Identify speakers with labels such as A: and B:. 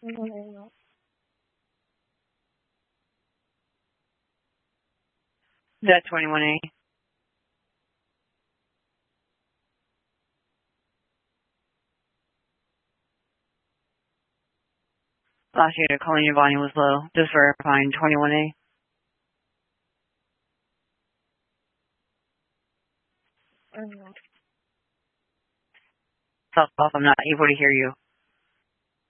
A: That 21A. Last year, calling your volume was low. Just verifying 21A. South, I'm not able to hear you.